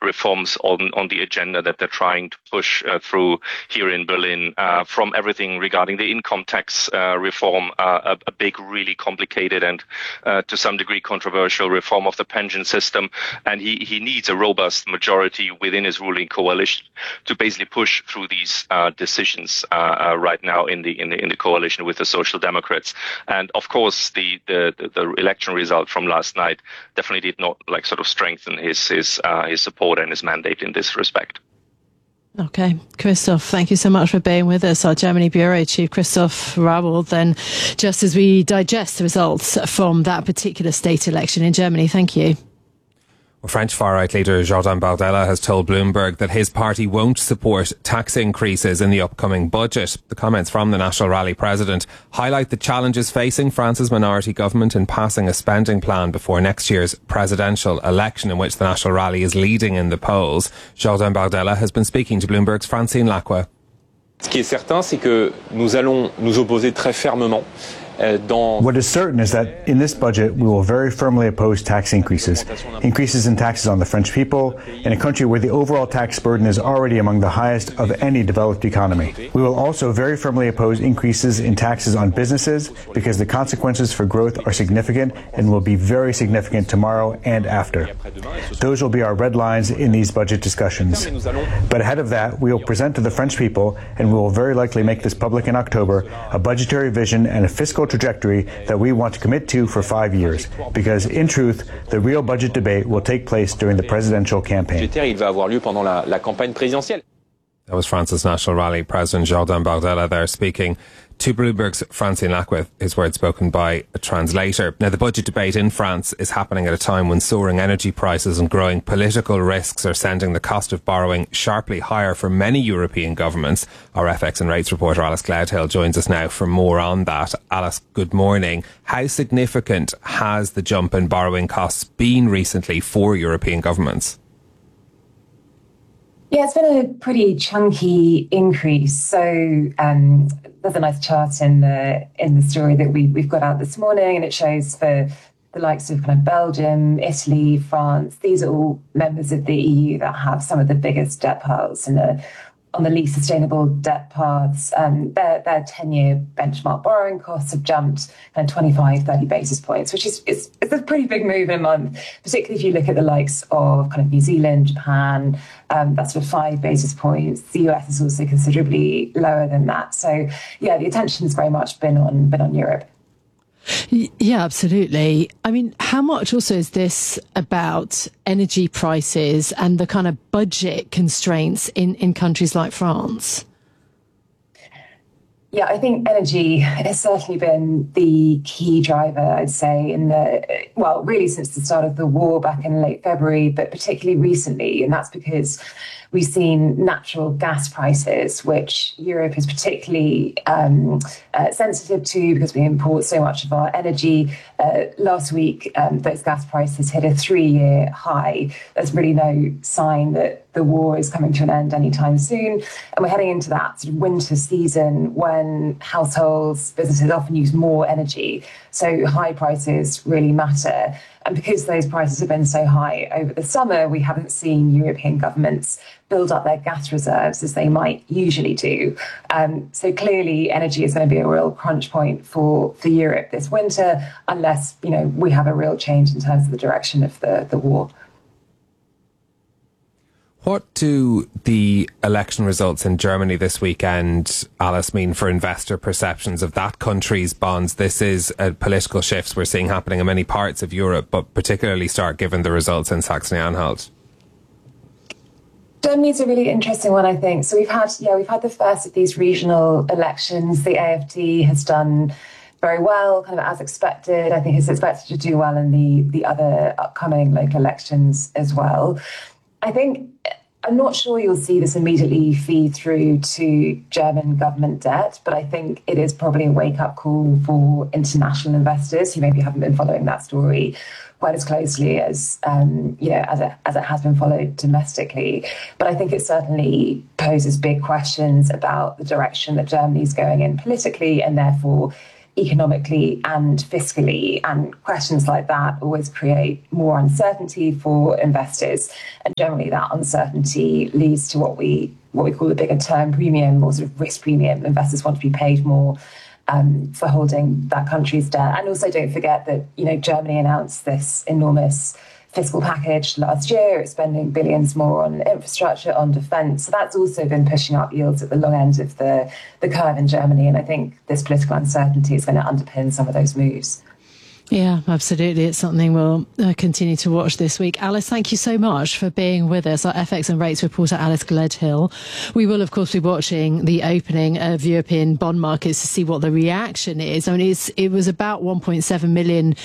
reforms on the agenda that they're trying to push through here in Berlin, from everything regarding the income tax reform, a big, really complicated and to some degree controversial reform of the pension system. And he needs a robust majority within his ruling coalition to basically push through these decisions right now in the coalition with the Social Democrats. And of course, the election result from last night definitely did not strengthen his support and his mandate in this respect. Okay, Christoph, thank you so much for being with us. Our Germany Bureau Chief, Christoph Raubel, then, just as we digest the results from that particular state election in Germany. Thank you. Well, French far-right leader Jordan Bardella has told Bloomberg that his party won't support tax increases in the upcoming budget. The comments from the National Rally president highlight the challenges facing France's minority government in passing a spending plan before next year's presidential election, in which the National Rally is leading in the polls. Jordan Bardella has been speaking to Bloomberg's Francine Lacqua. Ce qui est certain, c'est que nous allons nous opposer très fermement. What is certain is that in this budget, we will very firmly oppose tax increases in taxes on the French people, in a country where the overall tax burden is already among the highest of any developed economy. We will also very firmly oppose increases in taxes on businesses, because the consequences for growth are significant and will be very significant tomorrow and after. Those will be our red lines in these budget discussions. But ahead of that, we will present to the French people, and we will very likely make this public in October, a budgetary vision and a fiscal trajectory that we want to commit to for 5 years, because in truth, the real budget debate will take place during the presidential campaign. That was France's National Rally President Jordan Bardella there speaking to Bloomberg's Francine Lacqua, his words spoken by a translator. Now, the budget debate in France is happening at a time when soaring energy prices and growing political risks are sending the cost of borrowing sharply higher for many European governments. Our FX and rates reporter Alice Cloudhill joins us now for more on that. Alice, good morning. How significant has the jump in borrowing costs been recently for European governments? Yeah, it's been a pretty chunky increase. So there's a nice chart in the story that we've got out this morning, and it shows for the likes of kind of Belgium, Italy, France. These are all members of the EU that have some of the biggest debt piles and on the least sustainable debt paths. Their 10-year benchmark borrowing costs have jumped kind of 25, 30 basis points, which is it's a pretty big move in a month, particularly if you look at the likes of kind of New Zealand, Japan. That's sort of 5 basis points. The US is also considerably lower than that. So, yeah, the attention's very much been on Europe. Yeah, absolutely. I mean, how much also is this about energy prices and the kind of budget constraints in countries like France? Yeah, I think energy has certainly been the key driver, I'd say, really since the start of the war back in late February, but particularly recently. And that's because we've seen natural gas prices, which Europe is particularly sensitive to because we import so much of our energy. Last week, those gas prices hit a 3-year high. There's really no sign that the war is coming to an end anytime soon. And we're heading into that sort of winter season when households, businesses often use more energy. So high prices really matter. And because those prices have been so high over the summer, we haven't seen European governments build up their gas reserves as they might usually do. So clearly energy is going to be a real crunch point for Europe this winter, unless, we have a real change in terms of the direction of the war. What do the election results in Germany this weekend, Alice, mean for investor perceptions of that country's bonds? This is a political shift we're seeing happening in many parts of Europe, but particularly stark given the results in Saxony-Anhalt. Germany's a really interesting one, I think. So we've had the first of these regional elections. The AfD has done very well, kind of as expected. I think it's expected to do well in the other upcoming local elections as well. I'm not sure you'll see this immediately feed through to German government debt, but I think it is probably a wake-up call for international investors who maybe haven't been following that story quite as closely as it has been followed domestically. But I think it certainly poses big questions about the direction that Germany is going in politically, and therefore economically and fiscally. And questions like that always create more uncertainty for investors. And generally that uncertainty leads to what we call the bigger term premium, or sort of risk premium. Investors want to be paid more for holding that country's debt. And also don't forget that, Germany announced this enormous fiscal package last year. It's spending billions more on infrastructure, on defence. So that's also been pushing up yields at the long end of the curve in Germany. And I think this political uncertainty is going to underpin some of those moves. Yeah, absolutely. It's something we'll continue to watch this week. Alice, thank you so much for being with us. Our FX and rates reporter, Alice Gledhill. We will, of course, be watching the opening of European bond markets to see what the reaction is. I mean, it was about 1.7 million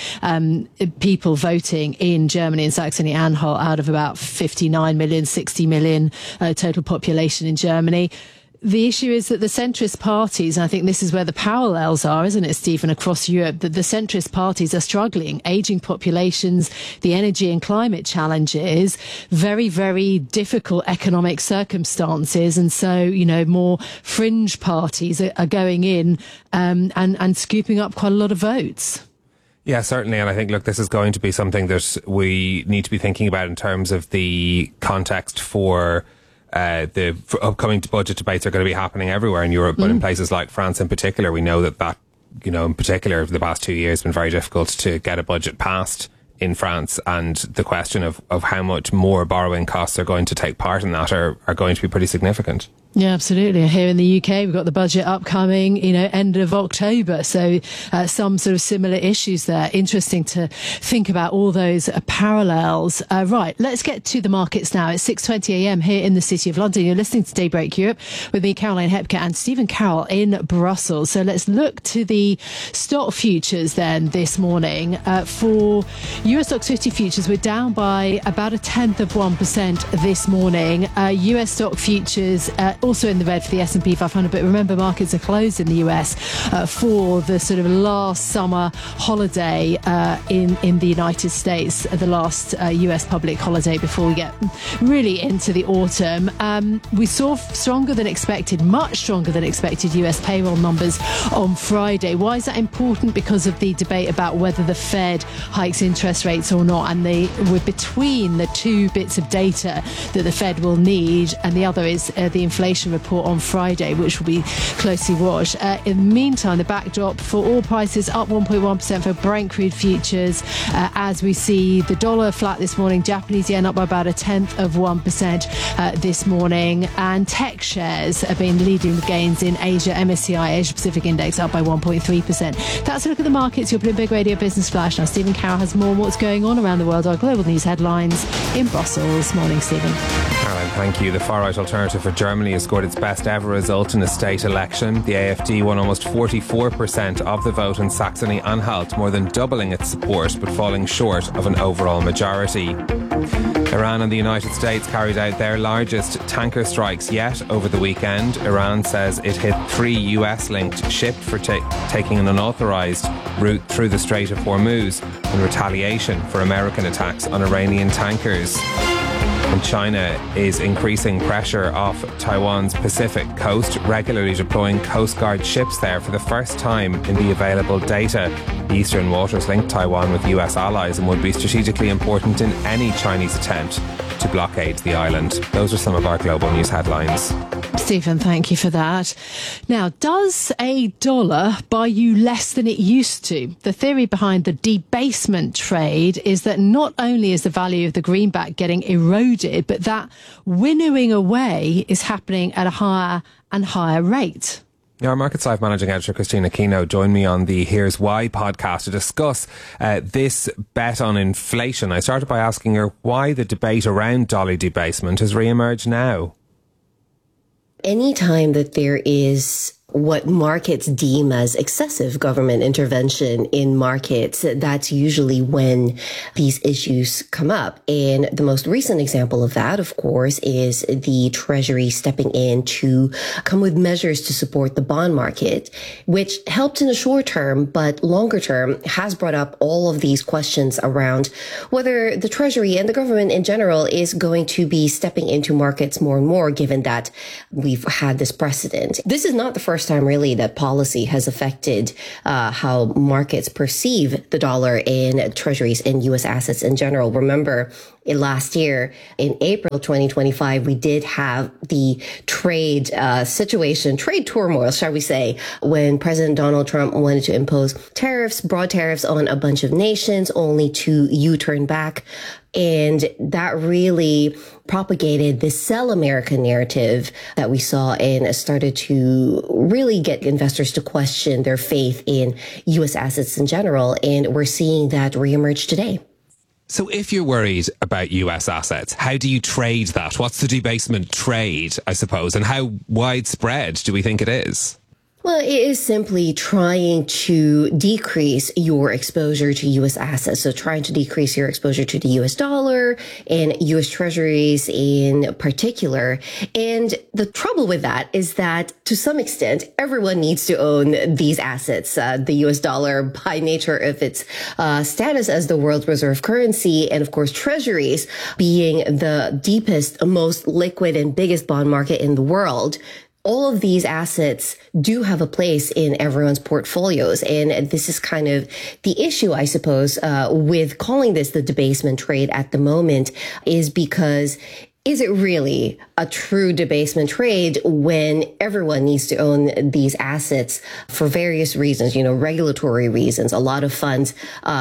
people voting in Germany and Saxony-Anhalt out of about 59 million, 60 million total population in Germany. The issue is that the centrist parties, and I think this is where the parallels are, isn't it, Stephen, across Europe, that the centrist parties are struggling. Ageing populations, the energy and climate challenges, very, very difficult economic circumstances. And so, more fringe parties are going in and scooping up quite a lot of votes. Yeah, certainly. And I think, look, this is going to be something that we need to be thinking about in terms of the context for the upcoming budget debates are going to be happening everywhere in Europe, but in places like France in particular, we know that, in particular, over the past 2 years, it's been very difficult to get a budget passed in France. And the question of how much more borrowing costs are going to take part in that are going to be pretty significant. Yeah, absolutely. Here in the UK, we've got the budget upcoming, end of October. So some sort of similar issues there. Interesting to think about all those parallels. Right, let's get to the markets now. It's 6:20 a.m. here in the City of London. You're listening to Daybreak Europe with me, Caroline Hepker, and Stephen Carroll in Brussels. So let's look to the stock futures then this morning. For US Stoxx 50 futures, we're down by about 0.1% this morning. US stock futures also in the red for the S&P 500, but remember markets are closed in the US for the sort of last summer holiday in the United States, the last US public holiday before we get really into the autumn. We saw stronger than expected, much stronger than expected US payroll numbers on Friday. Why is that important? Because of the debate about whether the Fed hikes interest rates or not, and we're between the two bits of data that the Fed will need, and the other is the inflation report on Friday, which will be closely watched. In the meantime, the backdrop for oil prices up 1.1% for Brent crude futures, as we see the dollar flat this morning, Japanese yen up by about 0.1% this morning, and tech shares have been leading the gains in Asia. MSCI Asia Pacific Index up by 1.3%. That's a look at the markets. Your Bloomberg Radio Business Flash. Now Stephen Carroll has more on what's going on around the world. Our global news headlines in Brussels. Morning, Stephen. Caroline, thank you. The far-right alternative for Germany has scored its best ever result in a state election. The AfD won almost 44% of the vote in Saxony-Anhalt, more than doubling its support, but falling short of an overall majority. Iran and the United States carried out their largest tanker strikes yet over the weekend. Iran says it hit 3 US-linked ships for taking an unauthorized route through the Strait of Hormuz in retaliation for American attacks on Iranian tankers. And China is increasing pressure off Taiwan's Pacific coast, regularly deploying Coast Guard ships there for the first time in the available data. The Eastern Waters link Taiwan with US allies and would be strategically important in any Chinese attempt to blockade the island. Those are some of our global news headlines. Stephen, thank you for that. Now, does a dollar buy you less than it used to? The theory behind the debasement trade is that not only is the value of the greenback getting eroded, but that winnowing away is happening at a higher and higher rate. Our Markets Live managing editor Christina Keno joined me on the Here's Why podcast to discuss this bet on inflation. I started by asking her why the debate around dollar debasement has re-emerged now. Anytime that there is what markets deem as excessive government intervention in markets, that's usually when these issues come up. And the most recent example of that, of course, is the Treasury stepping in to come with measures to support the bond market, which helped in the short term, but longer term has brought up all of these questions around whether the Treasury and the government in general is going to be stepping into markets more and more, given that we've had this precedent. This is not the first first time really that policy has affected how markets perceive the dollar in treasuries and U.S. assets in general. Remember, last year, in April 2025, we did have the trade situation, trade turmoil, shall we say, when President Donald Trump wanted to impose tariffs, broad tariffs on a bunch of nations, only to U-turn back. And that really propagated the sell America narrative that we saw and started to really get investors to question their faith in U.S. assets in general. And we're seeing that reemerge today. So if you're worried about US assets, how do you trade that? What's the debasement trade, I suppose, and how widespread do we think it is? Well, it is simply trying to decrease your exposure to U.S. assets. So trying to decrease your exposure to the U.S. dollar and U.S. treasuries in particular. And the trouble with that is that to some extent, everyone needs to own these assets. The U.S. dollar, by nature of its status as the world's reserve currency, and of course, treasuries being the deepest, most liquid and biggest bond market in the world. All of these assets do have a place in everyone's portfolios. And this is kind of the issue, I suppose, with calling this the debasement trade at the moment, is because is it really a true debasement trade when everyone needs to own these assets for various reasons, regulatory reasons? A lot of funds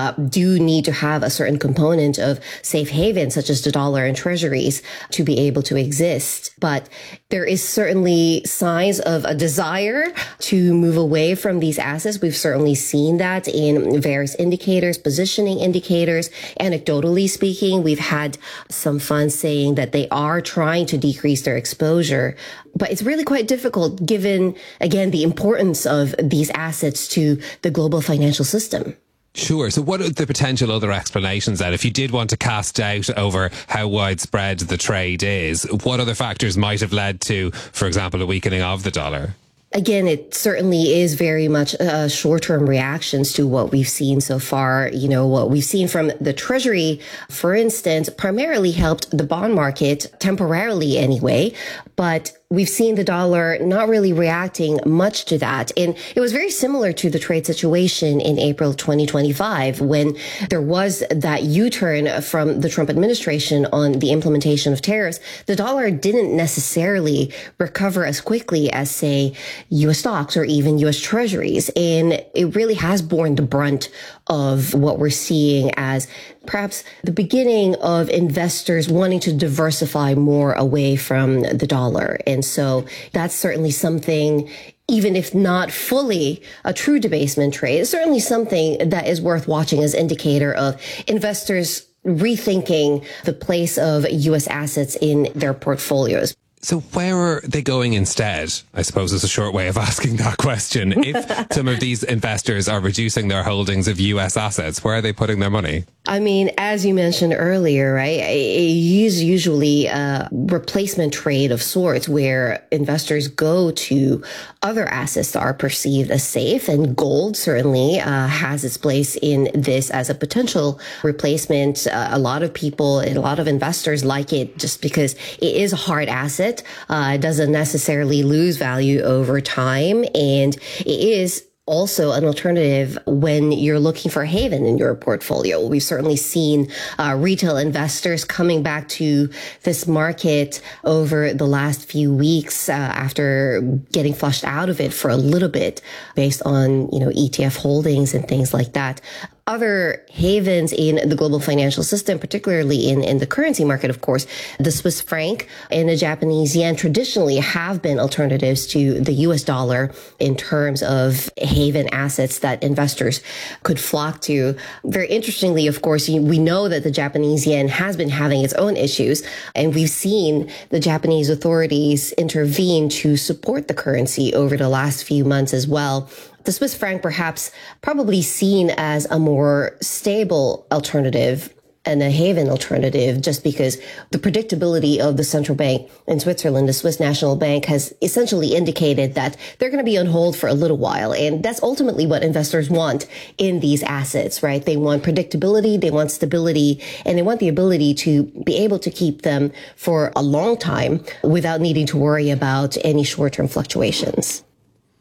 do need to have a certain component of safe haven, such as the dollar and treasuries, to be able to exist. But there is certainly signs of a desire to move away from these assets. We've certainly seen that in various indicators, positioning indicators. Anecdotally speaking, we've had some funds saying that they are trying to decrease their exposure. But it's really quite difficult given, again, the importance of these assets to the global financial system. Sure. So what are the potential other explanations then? If you did want to cast doubt over how widespread the trade is, what other factors might have led to, for example, a weakening of the dollar? Again, it certainly is very much short-term reactions to what we've seen so far. What we've seen from the Treasury, for instance, primarily helped the bond market temporarily anyway. But we've seen the dollar not really reacting much to that. And it was very similar to the trade situation in April 2025 when there was that U-turn from the Trump administration on the implementation of tariffs. The dollar didn't necessarily recover as quickly as, say, U.S. stocks or even U.S. treasuries. And it really has borne the brunt of what we're seeing as perhaps the beginning of investors wanting to diversify more away from the dollar. And so that's certainly something, even if not fully a true debasement trade, it's certainly something that is worth watching as indicator of investors rethinking the place of U.S. assets in their portfolios. So where are they going instead? I suppose is a short way of asking that question. If some of these investors are reducing their holdings of US assets, where are they putting their money? I mean, as you mentioned earlier, right, it is usually a replacement trade of sorts where investors go to other assets that are perceived as safe, and gold certainly has its place in this as a potential replacement. A lot of people, a lot of investors like it just because it is a hard asset. It doesn't necessarily lose value over time, and it is also an alternative when you're looking for a haven in your portfolio. We've certainly seen retail investors coming back to this market over the last few weeks after getting flushed out of it for a little bit based on, ETF holdings and things like that. Other havens in the global financial system, particularly in the currency market, of course, the Swiss franc and the Japanese yen traditionally have been alternatives to the US dollar in terms of haven assets that investors could flock to. Very interestingly, of course, we know that the Japanese yen has been having its own issues, and we've seen the Japanese authorities intervene to support the currency over the last few months as well. The Swiss franc perhaps probably seen as a more stable alternative and a haven alternative just because the predictability of the central bank in Switzerland, the Swiss National Bank, has essentially indicated that they're going to be on hold for a little while. And that's ultimately what investors want in these assets, right? They want predictability, they want stability, and they want the ability to be able to keep them for a long time without needing to worry about any short-term fluctuations.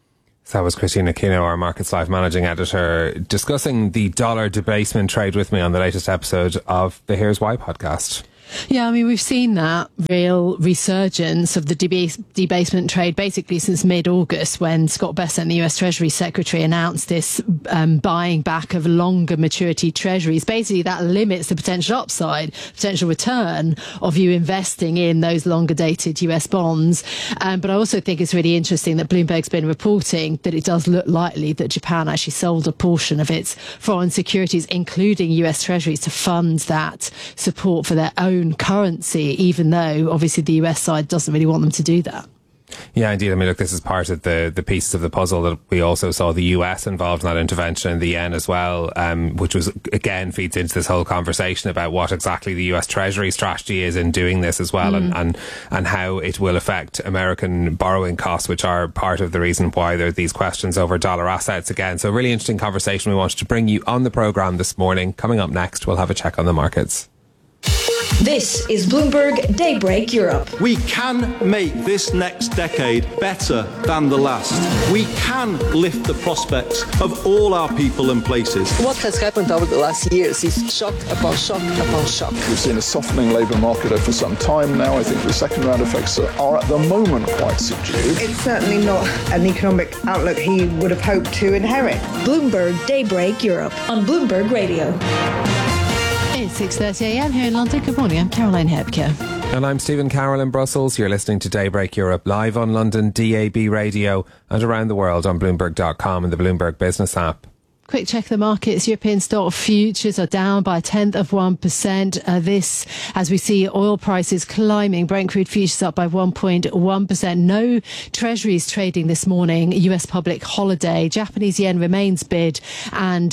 So that was Christina Kino, our Markets Live managing editor, discussing the dollar debasement trade with me on the latest episode of the Here's Why podcast. Yeah, I mean, we've seen that real resurgence of the debasement trade basically since mid-August, when Scott Bessent, the US Treasury Secretary, announced this buying back of longer maturity treasuries. Basically, that limits the potential upside, potential return of you investing in those longer dated US bonds. But I also think it's really interesting that Bloomberg's been reporting that it does look likely that Japan actually sold a portion of its foreign securities, including US Treasuries, to fund that support for their own currency, even though obviously the US side doesn't really want them to do that. Yeah, indeed. I mean, look, this is part of the pieces of the puzzle that we also saw the US involved in that intervention in the yen as well, which was, again, feeds into this whole conversation about what exactly the US Treasury strategy is in doing this as well, and how it will affect American borrowing costs, which are part of the reason why there are these questions over dollar assets again. So a really interesting conversation we wanted to bring you on the programme this morning. Coming up next, we'll have a check on the markets. This is Bloomberg Daybreak Europe. We can make this next decade better than the last. We can lift the prospects of all our people and places. What has happened over the last years is shock upon shock upon shock. We've seen a softening labour market over some time now. I think the second round effects are at the moment quite subdued. It's certainly not an economic outlook he would have hoped to inherit. Bloomberg Daybreak Europe on Bloomberg Radio. It's 6:30am here in London. Good morning, I'm Caroline Hebke. And I'm Stephen Carroll in Brussels. You're listening to Daybreak Europe live on London DAB radio and around the world on Bloomberg.com and the Bloomberg Business app. Quick check of the markets. European stock futures are down by 0.1%. This, as we see oil prices climbing. Brent crude futures up by 1.1%. No treasuries trading this morning. US public holiday. Japanese yen remains bid, and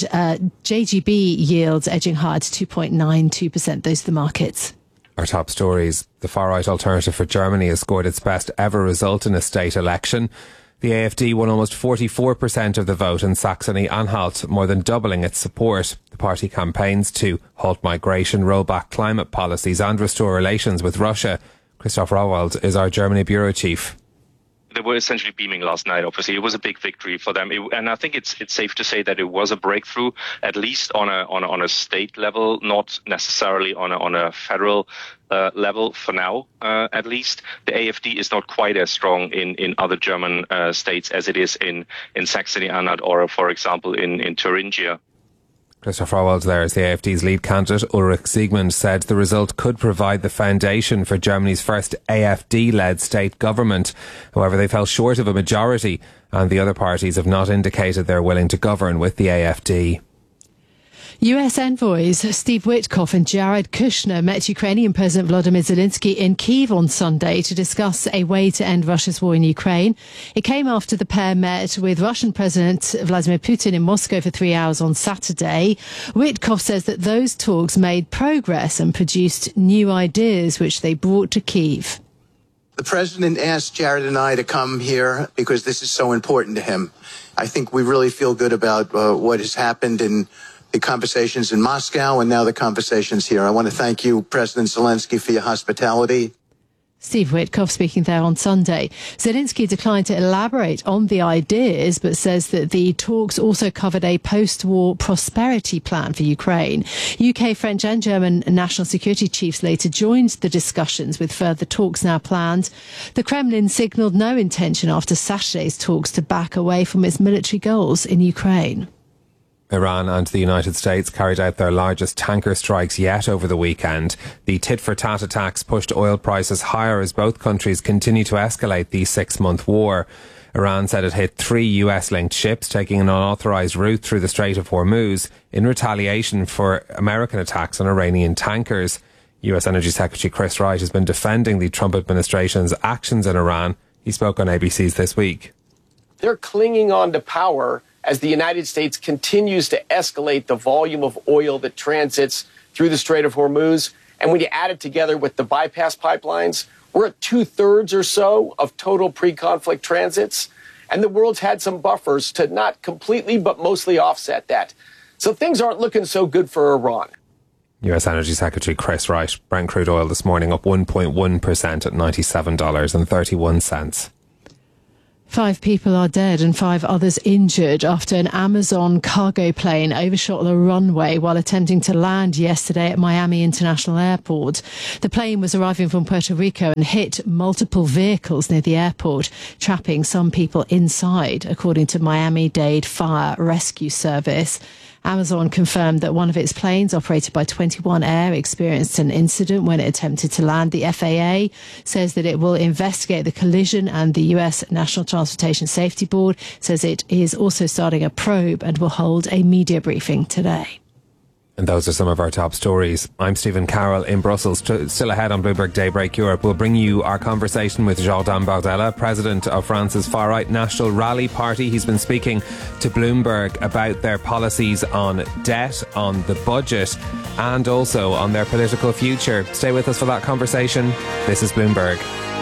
JGB yields edging higher to 2.92%. Those are the markets. Our top stories. The far-right Alternative for Germany has scored its best ever result in a state election. The AfD won almost 44% of the vote in Saxony-Anhalt, more than doubling its support. The party campaigns to halt migration, roll back climate policies and restore relations with Russia. Christoph Rauwald is our Germany bureau chief. They were essentially beaming last night. Obviously, it was a big victory for them, and I think it's safe to say that it was a breakthrough, at least on a state level, not necessarily on a federal level for now. At least the AfD is not quite as strong in other German states as it is in Saxony-Anhalt or, for example, in Thuringia. Christoph Rauwald there is the AfD's lead candidate. Ulrich Siegmund said the result could provide the foundation for Germany's first AfD-led state government. However, they fell short of a majority, and the other parties have not indicated they're willing to govern with the AfD. US envoys Steve Witkoff and Jared Kushner met Ukrainian President Volodymyr Zelensky in Kyiv on Sunday to discuss a way to end Russia's war in Ukraine. It came after the pair met with Russian President Vladimir Putin in Moscow for 3 hours on Saturday. Witkoff says that those talks made progress and produced new ideas which they brought to Kyiv. The president asked Jared and I to come here because this is so important to him. I think we really feel good about what has happened in the conversations in Moscow and now the conversations here. I want to thank you, President Zelensky, for your hospitality. Steve Witkoff speaking there on Sunday. Zelensky declined to elaborate on the ideas, but says that the talks also covered a post-war prosperity plan for Ukraine. UK, French and German national security chiefs later joined the discussions, with further talks now planned. The Kremlin signalled no intention after Saturday's talks to back away from its military goals in Ukraine. Iran and the United States carried out their largest tanker strikes yet over the weekend. The tit-for-tat attacks pushed oil prices higher as both countries continue to escalate the 6-month war. Iran said it hit 3 US-linked ships taking an unauthorised route through the Strait of Hormuz in retaliation for American attacks on Iranian tankers. US Energy Secretary Chris Wright has been defending the Trump administration's actions in Iran. He spoke on ABC's This Week. They're clinging on to power as the United States continues to escalate the volume of oil that transits through the Strait of Hormuz. And when you add it together with the bypass pipelines, we're at 2/3 or so of total pre-conflict transits. And the world's had some buffers to not completely, but mostly offset that. So things aren't looking so good for Iran. US Energy Secretary Chris Wright. Brent crude oil this morning up 1.1% at $97.31. 5 people are dead and 5 others injured after an Amazon cargo plane overshot the runway while attempting to land yesterday at Miami International Airport. The plane was arriving from Puerto Rico and hit multiple vehicles near the airport, trapping some people inside, according to Miami-Dade Fire Rescue Service. Amazon confirmed that one of its planes, operated by 21 Air, experienced an incident when it attempted to land. The FAA says that it will investigate the collision, and the US National Transportation Safety Board says it is also starting a probe and will hold a media briefing today. And those are some of our top stories. I'm Stephen Carroll in Brussels. Still ahead on Bloomberg Daybreak Europe, we'll bring you our conversation with Jordan Bardella, president of France's far-right National Rally Party. He's been speaking to Bloomberg about their policies on debt, on the budget, and also on their political future. Stay with us for that conversation. This is Bloomberg.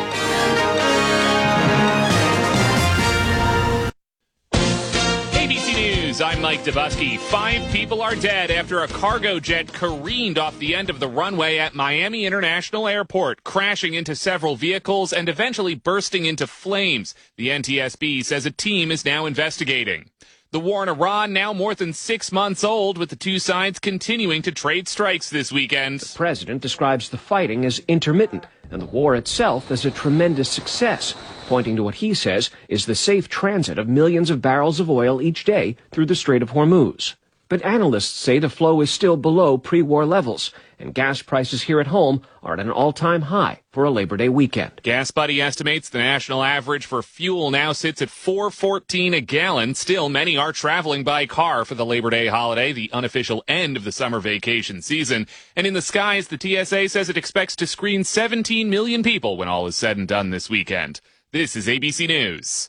I'm Mike Dubusky. 5 people are dead after a cargo jet careened off the end of the runway at Miami International Airport, crashing into several vehicles and eventually bursting into flames. The NTSB says a team is now investigating. The war in Iran now more than 6 months old, with the two sides continuing to trade strikes this weekend. The president describes the fighting as intermittent and the war itself as a tremendous success, pointing to what he says is the safe transit of millions of barrels of oil each day through the Strait of Hormuz. But analysts say the flow is still below pre-war levels, and gas prices here at home are at an all-time high for a Labor Day weekend. GasBuddy estimates the national average for fuel now sits at $4.14 a gallon. Still, many are traveling by car for the Labor Day holiday, the unofficial end of the summer vacation season. And in the skies, the TSA says it expects to screen 17 million people when all is said and done this weekend. This is ABC News.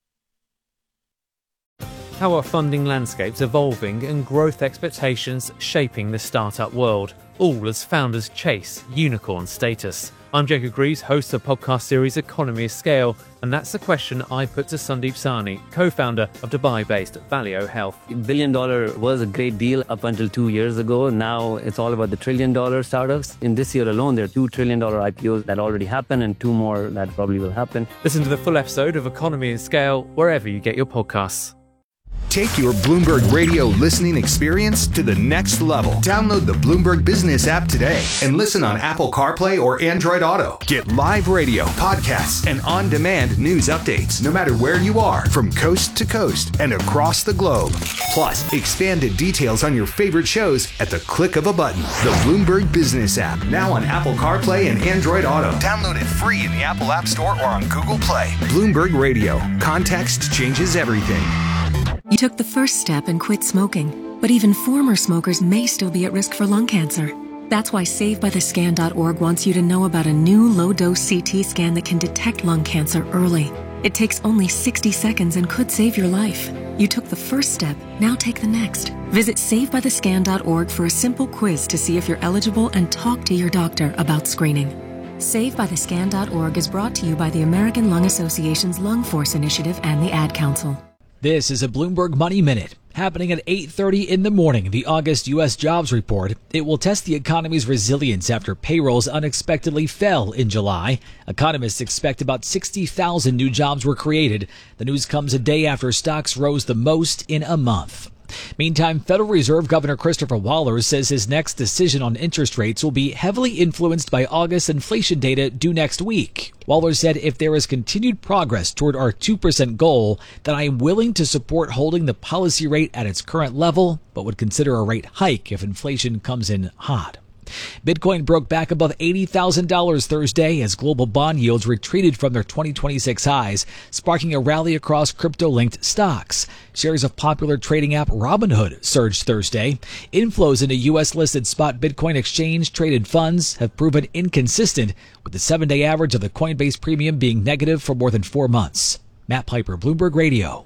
How are funding landscapes evolving and growth expectations shaping the startup world, all as founders chase unicorn status? I'm Jacob Greaves, host of the podcast series Economy of Scale, and that's the question I put to Sandeep Sahni, co-founder of Dubai-based Valeo Health. $1 billion was a great deal up until 2 years ago. Now it's all about the $1 trillion startups. In this year alone, there are $2 trillion IPOs that already happened and 2 more that probably will happen. Listen to the full episode of Economy of Scale wherever you get your podcasts. Take your Bloomberg Radio listening experience to the next level. Download the Bloomberg Business app today and listen on Apple CarPlay or Android Auto. Get live radio, podcasts, and on-demand news updates no matter where you are, from coast to coast and across the globe. Plus, expanded details on your favorite shows at the click of a button. The Bloomberg Business app, now on Apple CarPlay and Android Auto. Download it free in the Apple App Store or on Google Play. Bloomberg Radio. Context changes everything. You took the first step and quit smoking, but even former smokers may still be at risk for lung cancer. That's why SaveByTheScan.org wants you to know about a new low-dose CT scan that can detect lung cancer early. It takes only 60 seconds and could save your life. You took the first step, now take the next. Visit SaveByTheScan.org for a simple quiz to see if you're eligible and talk to your doctor about screening. SaveByTheScan.org is brought to you by the American Lung Association's Lung Force Initiative and the Ad Council. This is a Bloomberg Money Minute. Happening at 8:30 in the morning, the August U.S. jobs report. It will test the economy's resilience after payrolls unexpectedly fell in July. Economists expect about 60,000 new jobs were created. The news comes a day after stocks rose the most in a month. Meantime, Federal Reserve Governor Christopher Waller says his next decision on interest rates will be heavily influenced by August inflation data due next week. Waller said if there is continued progress toward our 2% goal, then I am willing to support holding the policy rate at its current level, but would consider a rate hike if inflation comes in hot. Bitcoin broke back above $80,000 Thursday as global bond yields retreated from their 2026 highs, sparking a rally across crypto-linked stocks. Shares of popular trading app Robinhood surged Thursday. Inflows into U.S.-listed spot Bitcoin exchange-traded funds have proven inconsistent, with the 7-day average of the Coinbase premium being negative for more than 4 months. Matt Piper, Bloomberg Radio.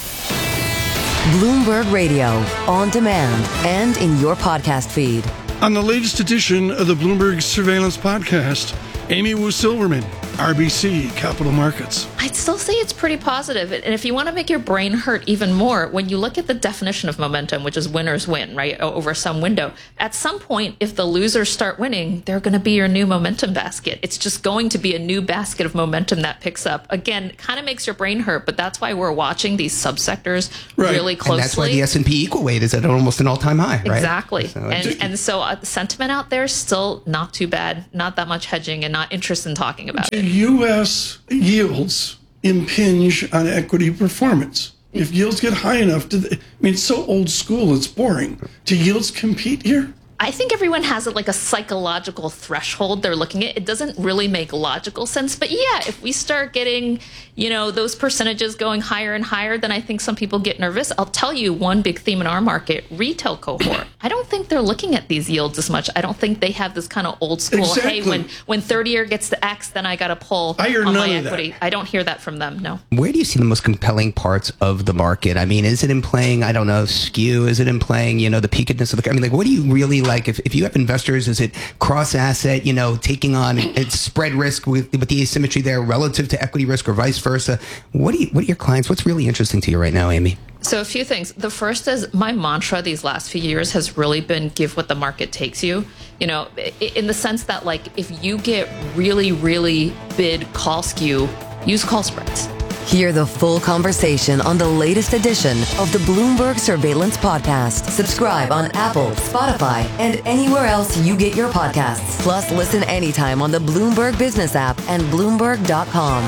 Bloomberg Radio, on demand and in your podcast feed. On the latest edition of the Bloomberg Surveillance Podcast, Amy Wu Silverman, RBC Capital Markets. I'd still say it's pretty positive. And if you want to make your brain hurt even more, when you look at the definition of momentum, which is winners win, right, over some window, at some point, if the losers start winning, they're going to be your new momentum basket. It's just going to be a new basket of momentum that picks up. Again, kind of makes your brain hurt, but that's why we're watching these subsectors really closely. And that's why the S&P equal weight is at almost an all-time high, right? Exactly. So the sentiment out there is still not too bad, not that much hedging, and not interested in talking about it. U.S. yields impinge on equity performance. If yields get high enough, it's so old school, it's boring. Do yields compete here? I think everyone has a psychological threshold they're looking at. It doesn't really make logical sense. But yeah, if we start getting, those percentages going higher and higher, then I think some people get nervous. I'll tell you one big theme in our market, retail cohort. I don't think they're looking at these yields as much. I don't think they have this kind of old school, hey, when 30-year gets to X, then I got to pull on my equity. I don't hear that from them, no. Where do you see the most compelling parts of the market? I mean, is it in playing, I don't know, skew? Is it in playing, the peakedness of the... what do you really like? If you have investors, is it cross-asset, taking on spread risk with the asymmetry there relative to equity risk or vice versa? What are your clients, what's really interesting to you right now, Amy? So a few things. The first is my mantra these last few years has really been give what the market takes you. In the sense that if you get really, really bid call skew, use call spreads. Hear the full conversation on the latest edition of the Bloomberg Surveillance Podcast. Subscribe on Apple, Spotify, and anywhere else you get your podcasts. Plus, listen anytime on the Bloomberg Business app and Bloomberg.com.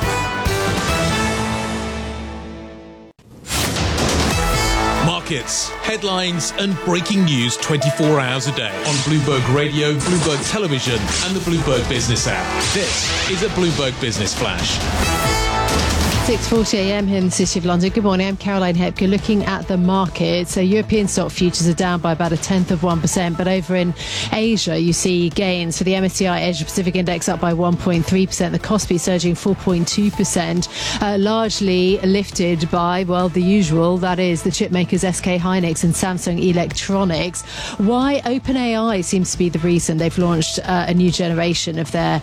Markets, headlines, and breaking news 24 hours a day on Bloomberg Radio, Bloomberg Television, and the Bloomberg Business app. This is a Bloomberg Business Flash. 6:40 a.m. here in the City of London. Good morning, I'm Caroline Hepker. Looking at the markets, so European stock futures are down by about 0.1%, but over in Asia you see gains for the MSCI Asia Pacific Index up by 1.3%, the Kospi surging 4.2%, largely lifted by, the usual, that is the chip makers SK Hynix and Samsung Electronics. Why? OpenAI seems to be the reason. They've launched a new generation of their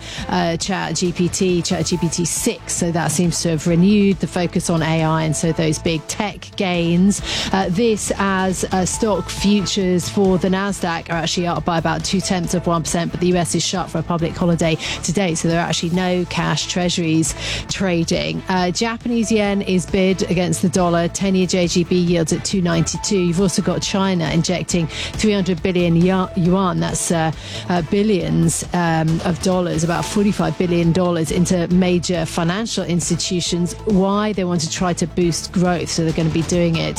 ChatGPT 6, so that seems to have renewed the focus on AI, and so those big tech gains. This as stock futures for the Nasdaq are actually up by about 0.2%, but the US is shut for a public holiday today, so there are actually no cash treasuries trading. Japanese yen is bid against the dollar. 10-year JGB yields at 292. You've also got China injecting 300 billion yuan, that's billions of dollars, about $45 billion into major financial institutions. Why? They want to try to boost growth, so they're going to be doing it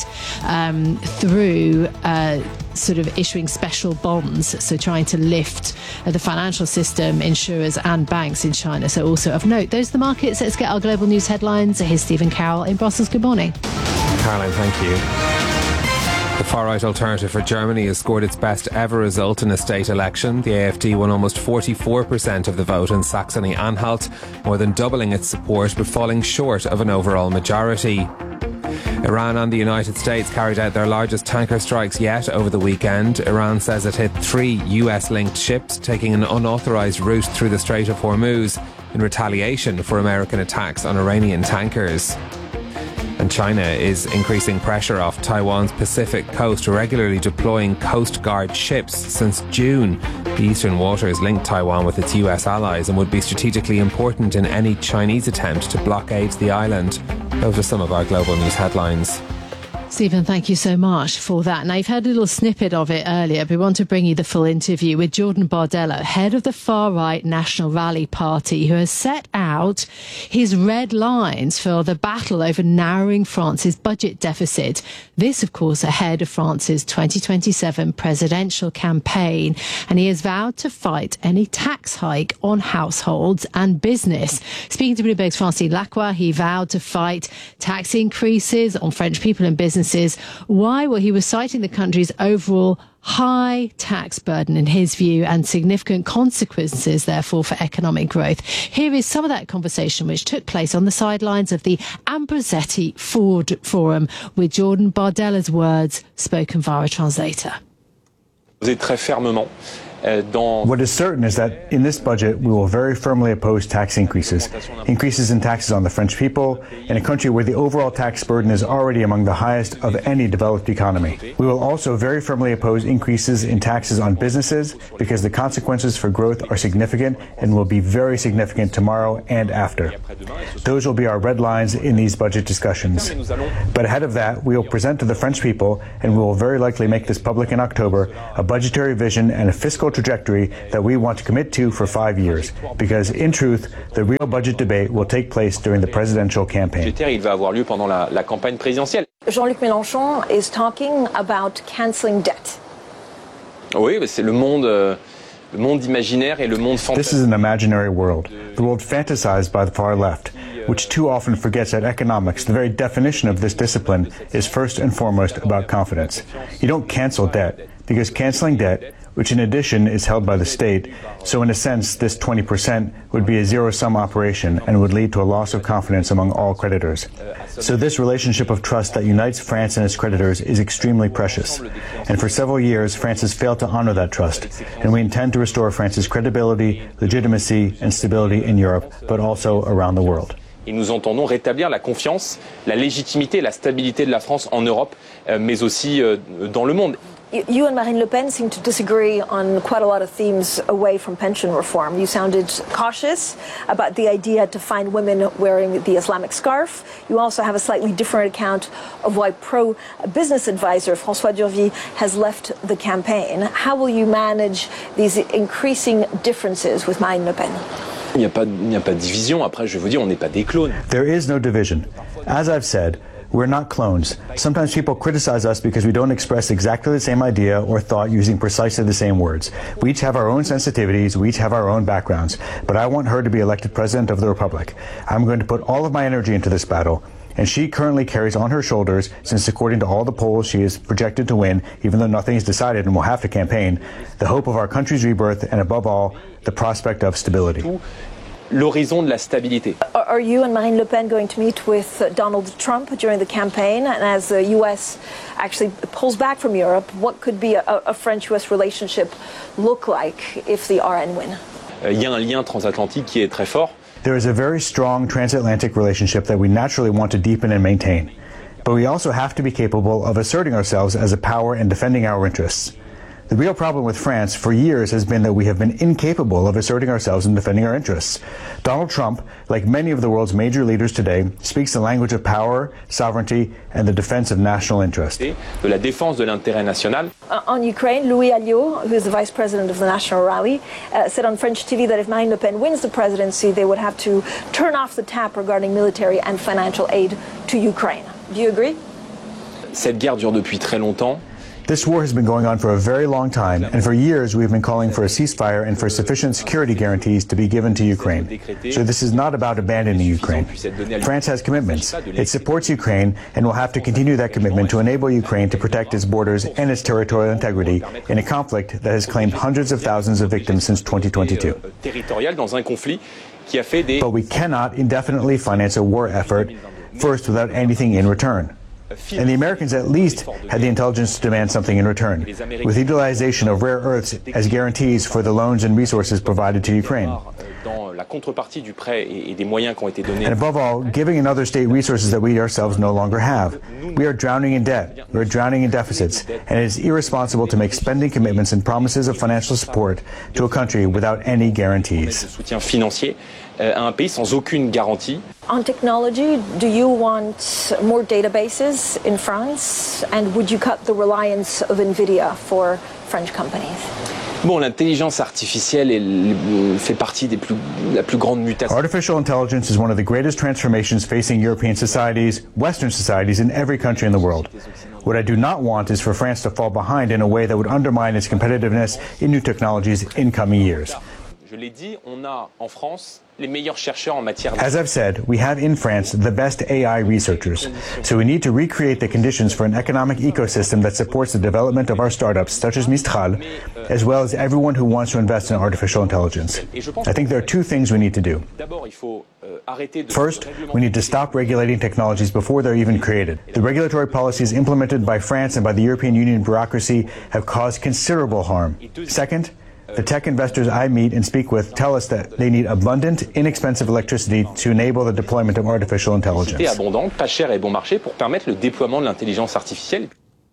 through sort of issuing special bonds, so trying to lift the financial system, insurers and banks in China. So also of note, those are the markets. Let's get our global news headlines. Here's Stephen Carroll in Brussels. Good morning. Caroline, thank you. The far-right Alternative for Germany has scored its best ever result in a state election. The AfD won almost 44% of the vote in Saxony-Anhalt, more than doubling its support, but falling short of an overall majority. Iran and the United States carried out their largest tanker strikes yet over the weekend. Iran says it hit 3 US-linked ships taking an unauthorised route through the Strait of Hormuz in retaliation for American attacks on Iranian tankers. And China is increasing pressure off Taiwan's Pacific coast, regularly deploying Coast Guard ships since June. The Eastern Waters link Taiwan with its US allies and would be strategically important in any Chinese attempt to blockade the island. Those are some of our global news headlines. Stephen, thank you so much for that. Now, you've heard a little snippet of it earlier, but we want to bring you the full interview with Jordan Bardella, head of the far-right National Rally Party, who has set out his red lines for the battle over narrowing France's budget deficit. This, of course, ahead of France's 2027 presidential campaign. And he has vowed to fight any tax hike on households and business. Speaking to Bloomberg's Francine Lacqua, he vowed to fight tax increases on French people and businesses. Why? Well, he was citing the country's overall high tax burden in his view and significant consequences, therefore, for economic growth. Here is some of that conversation which took place on the sidelines of the Ambrosetti Ford Forum with Jordan Bardella's words spoken via a translator. Très fermement What is certain is that in this budget, we will very firmly oppose tax increases in taxes on the French people, in a country where the overall tax burden is already among the highest of any developed economy. We will also very firmly oppose increases in taxes on businesses because the consequences for growth are significant and will be very significant tomorrow and after. Those will be our red lines in these budget discussions. But ahead of that, we will present to the French people, and we will very likely make this public in October, a budgetary vision and a fiscal trajectory that we want to commit to for 5 years, because in truth, the real budget debate will take place during the presidential campaign. Jean-Luc Mélenchon is talking about cancelling debt. Oui, c'est le monde imaginaire et le monde fantastique. This is an imaginary world, the world fantasized by the far left, which too often forgets that economics, the very definition of this discipline, is first and foremost about confidence. You don't cancel debt, because canceling debt, which in addition is held by the state, so in a sense this 20% would be a zero-sum operation and would lead to a loss of confidence among all creditors. So this relationship of trust that unites France and its creditors is extremely precious. And for several years, France has failed to honor that trust, and we intend to restore France's credibility, legitimacy, and stability in Europe, but also around the world. Et nous entendons rétablir la confiance, la légitimité et la stabilité de la France en Europe, mais aussi dans le monde. You and Marine Le Pen seem to disagree on quite a lot of themes away from pension reform. You sounded cautious about the idea to find women wearing the Islamic scarf. You also have a slightly different account of why pro-business advisor François Durvy has left the campaign. How will you manage these increasing differences with Marine Le Pen? Il n'y a pas de division. Après, je veux dire, on n'est pas des clones. There is no division. As I've said, we're not clones. Sometimes people criticize us because we don't express exactly the same idea or thought using precisely the same words. We each have our own sensitivities, we each have our own backgrounds, but I want her to be elected President of the Republic. I'm going to put all of my energy into this battle, and she currently carries on her shoulders, since according to all the polls she is projected to win, even though nothing is decided and will have to campaign, the hope of our country's rebirth and above all, the prospect of stability. L'horizon de la stabilité. Are you and Marine Le Pen going to meet with Donald Trump during the campaign? And as the U.S. actually pulls back from Europe, what could be a French-U.S. relationship look like if the RN win? Il y a un lien transatlantique qui est très fort. There is a very strong transatlantic relationship that we naturally want to deepen and maintain. But we also have to be capable of asserting ourselves as a power and defending our interests. The real problem with France for years has been that we have been incapable of asserting ourselves and defending our interests. Donald Trump, like many of the world's major leaders today, speaks the language of power, sovereignty, and the defense of national interest. De la défense de l'intérêt national. On Ukraine, Louis Alliot, who is the vice president of the National Rally, said on French TV that if Marine Le Pen wins the presidency, they would have to turn off the tap regarding military and financial aid to Ukraine. Do you agree? Cette guerre dure depuis très longtemps. This war has been going on for a very long time, and for years we've been calling for a ceasefire and for sufficient security guarantees to be given to Ukraine. So this is not about abandoning Ukraine. France has commitments. It supports Ukraine and will have to continue that commitment to enable Ukraine to protect its borders and its territorial integrity in a conflict that has claimed hundreds of thousands of victims since 2022. But we cannot indefinitely finance a war effort, first without anything in return. And the Americans at least had the intelligence to demand something in return, with utilization of rare earths as guarantees for the loans and resources provided to Ukraine. And above all, giving another state resources that we ourselves no longer have. We are drowning in debt, we are drowning in deficits, and it is irresponsible to make spending commitments and promises of financial support to a country without any guarantees. On technology, do you want more databases in France? And would you cut the reliance of NVIDIA for French companies? Bon, l'intelligence artificielle fait partie la plus grande mutation. Artificial intelligence is one of the greatest transformations facing European societies, Western societies, in every country in the world. What I do not want is for France to fall behind in a way that would undermine its competitiveness in new technologies in coming years. Je l'ai dit, on a en France les meilleurs chercheurs en matière. As I've said, we have in France the best AI researchers. So we need to recreate the conditions for an economic ecosystem that supports the development of our startups, such as Mistral, as well as everyone who wants to invest in artificial intelligence. I think there are two things we need to do. First, we need to stop regulating technologies before they're even created. The regulatory policies implemented by France and by the European Union bureaucracy have caused considerable harm. Second, The tech investors I meet and speak with tell us that they need abundant, inexpensive electricity to enable the deployment of artificial intelligence. Abondante, pas cher et bon marché pour permettre le déploiement de l'intelligence artificielle.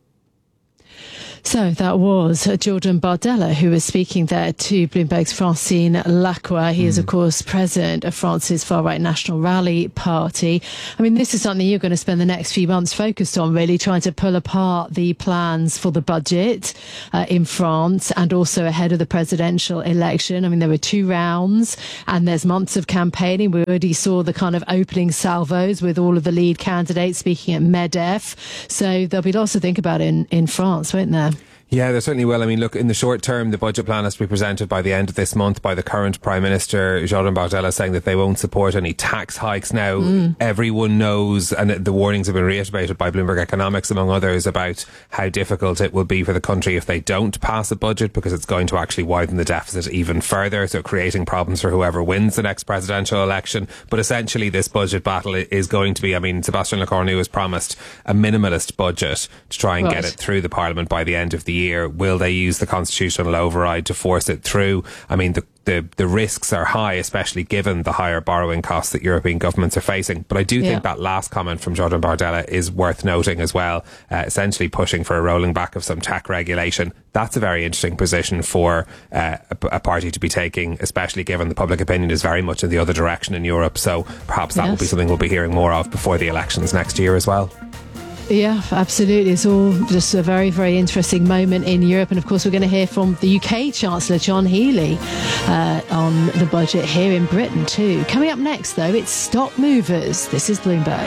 So that was Jordan Bardella, who was speaking there to Bloomberg's Francine Lacqua. He is, of course, president of France's far-right National Rally Party. I mean, this is something you're going to spend the next few months focused on, really, trying to pull apart the plans for the budget in France and also ahead of the presidential election. I mean, there were 2 rounds and there's months of campaigning. We already saw the kind of opening salvos with all of the lead candidates speaking at MEDEF. So there'll be lots to think about in France, won't there? Yeah, there certainly will. I mean, look, in the short term, the budget plan has to be presented by the end of this month by the current Prime Minister, Jordan Bardella, saying that they won't support any tax hikes. Now, everyone knows, and the warnings have been reiterated by Bloomberg Economics, among others, about how difficult it will be for the country if they don't pass a budget, because it's going to actually widen the deficit even further, so creating problems for whoever wins the next presidential election. But essentially, this budget battle is going to be, I mean, Sébastien Lecornu has promised a minimalist budget to try and get it through the Parliament by the end of the year. Will they use the constitutional override to force it through? I mean, the risks are high, especially given the higher borrowing costs that European governments are facing. But I do think that last comment from Jordan Bardella is worth noting as well, essentially pushing for a rolling back of some tech regulation. That's a very interesting position for a party to be taking, especially given the public opinion is very much in the other direction in Europe. So perhaps that will be something we'll be hearing more of before the elections next year as well. Yeah, absolutely. It's all just a very, very interesting moment in Europe. And of course, we're going to hear from the UK Chancellor, John Healey, on the budget here in Britain too. Coming up next, though, it's Stock Movers. This is Bloomberg.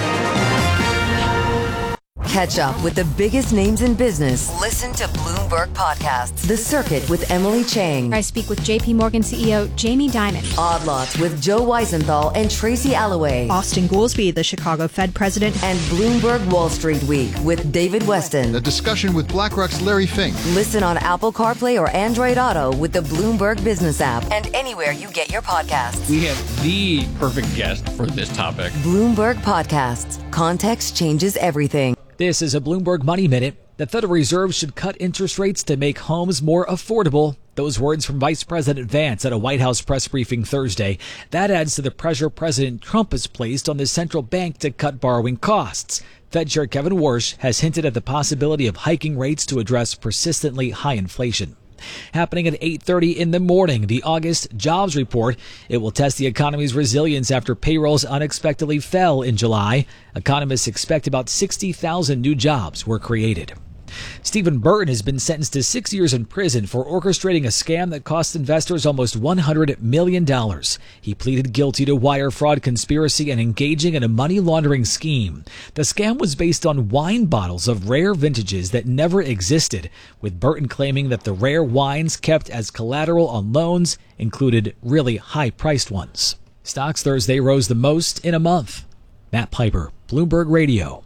Catch up with the biggest names in business. Listen to Bloomberg Podcasts. The Circuit with Emily Chang. I speak with JP Morgan CEO Jamie Dimon. Odd Lots with Joe Weisenthal and Tracy Alloway. Austin Goolsbee, the Chicago Fed president. And Bloomberg Wall Street Week with David Weston. A discussion with BlackRock's Larry Fink. Listen on Apple CarPlay or Android Auto with the Bloomberg Business app and anywhere you get your podcasts. We have the perfect guest for this topic. Bloomberg Podcasts. Context changes everything. This is a Bloomberg Money Minute. The Federal Reserve should cut interest rates to make homes more affordable. Those words from Vice President Vance at a White House press briefing Thursday. That adds to the pressure President Trump has placed on the central bank to cut borrowing costs. Fed Chair Kevin Warsh has hinted at the possibility of hiking rates to address persistently high inflation. Happening at 8:30 in the morning, the August jobs report. It will test the economy's resilience after payrolls unexpectedly fell in July. Economists expect about 60,000 new jobs were created. Stephen Burton has been sentenced to 6 years in prison for orchestrating a scam that cost investors almost $100 million. He pleaded guilty to wire fraud conspiracy and engaging in a money laundering scheme. The scam was based on wine bottles of rare vintages that never existed, with Burton claiming that the rare wines kept as collateral on loans included really high-priced ones. Stocks Thursday rose the most in a month. Matt Piper, Bloomberg Radio.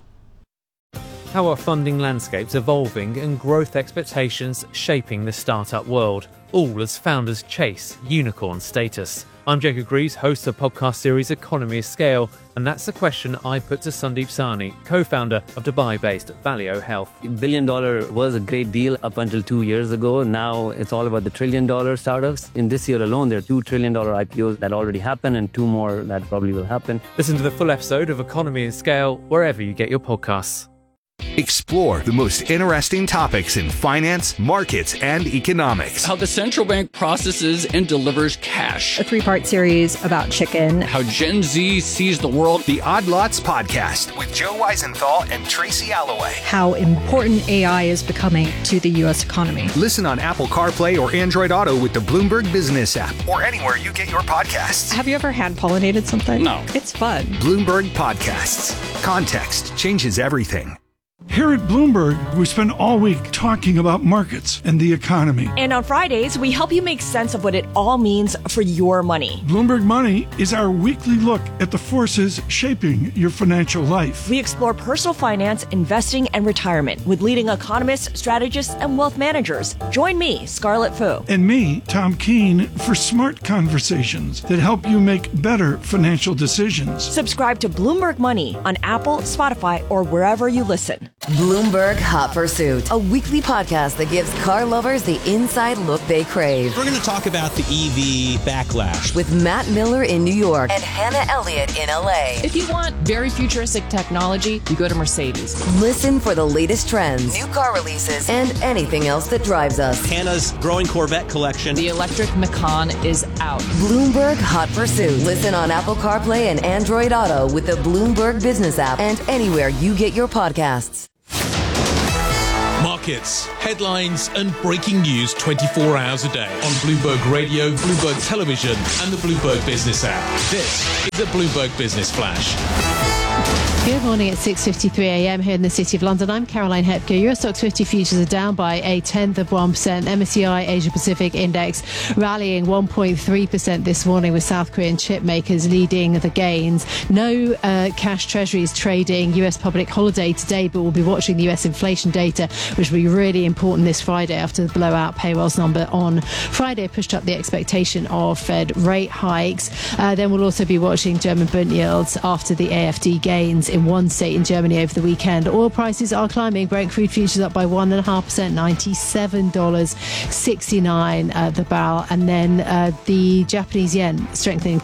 How are funding landscapes evolving and growth expectations shaping the startup world, all as founders chase unicorn status? I'm Jacob Greaves, host of podcast series Economy of Scale, and that's the question I put to Sandeep Sahni, co-founder of Dubai-based Valeo Health. $1 billion was a great deal up until 2 years ago. Now it's all about the $1 trillion startups. In this year alone, there are $2 trillion IPOs that already happened and 2 more that probably will happen. Listen to the full episode of Economy of Scale wherever you get your podcasts. Explore the most interesting topics in finance, markets, and economics. How the central bank processes and delivers cash. A 3-part series about chicken. How Gen Z sees the world. The Odd Lots Podcast with Joe Weisenthal and Tracy Alloway. How important AI is becoming to the U.S. economy. Listen on Apple CarPlay or Android Auto with the Bloomberg Business app or anywhere you get your podcasts. Have you ever hand-pollinated something? No. It's fun. Bloomberg Podcasts. Context changes everything. Here at Bloomberg, we spend all week talking about markets and the economy. And on Fridays, we help you make sense of what it all means for your money. Bloomberg Money is our weekly look at the forces shaping your financial life. We explore personal finance, investing, and retirement with leading economists, strategists, and wealth managers. Join me, Scarlett Fu. And me, Tom Keene, for smart conversations that help you make better financial decisions. Subscribe to Bloomberg Money on Apple, Spotify, or wherever you listen. Bloomberg Hot Pursuit, a weekly podcast that gives car lovers the inside look they crave. We're going to talk about the EV backlash with Matt Miller in New York and Hannah Elliott in LA. If you want very futuristic technology, you go to Mercedes. Listen for the latest trends, new car releases, and anything else that drives us. Hannah's growing Corvette collection. The electric Macan is out. Bloomberg Hot Pursuit. Listen on Apple CarPlay and Android Auto with the Bloomberg Business app and anywhere you get your podcasts. Markets, headlines and breaking news 24 hours a day on Bloomberg Radio, Bloomberg Television and the Bloomberg Business app. This is the Bloomberg Business Flash. Good morning at 6:53 a.m. here in the City of London. I'm Caroline Hepker. Euro Stoxx 50 futures are down by 0.1%. MSCI Asia Pacific Index rallying 1.3% this morning with South Korean chip makers leading the gains. No cash treasuries trading. US public holiday today, but we'll be watching the US inflation data, which will be really important this Friday after the blowout payrolls number on Friday pushed up the expectation of Fed rate hikes. Then we'll also be watching German Bund yields after the AfD gains in one state in Germany over the weekend. Oil prices are climbing. Brent crude futures up by 1.5%, $97.69 the barrel. And then the Japanese yen strengthening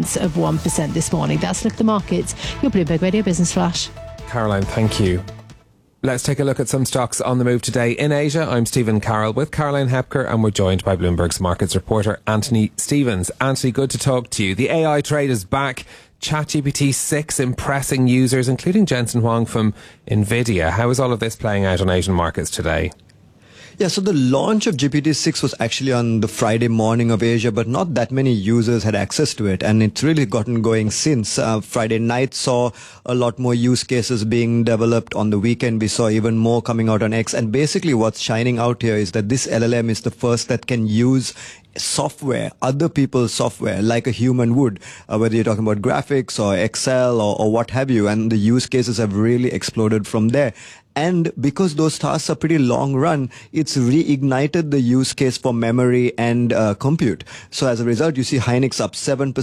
0.2% this morning. That's a look at the markets. Your Bloomberg Radio Business Flash. Caroline, thank you. Let's take a look at some stocks on the move today. In Asia, I'm Stephen Carroll with Caroline Hepker, and we're joined by Bloomberg's markets reporter Anthony Stevens. Anthony, good to talk to you. The AI trade is back. ChatGPT 6 impressing users, including Jensen Huang from NVIDIA. How is all of this playing out on Asian markets today? Yeah, so the launch of GPT-6 was actually on the Friday morning of Asia, but not that many users had access to it. And it's really gotten going since. Friday night saw a lot more use cases being developed. On the weekend, we saw even more coming out on X. And basically what's shining out here is that this LLM is the first that can use software, other people's software, like a human would, whether you're talking about graphics or Excel or what have you. And the use cases have really exploded from there. And because those tasks are pretty long run, it's reignited the use case for memory and compute. So as a result, you see Hynix up 7%,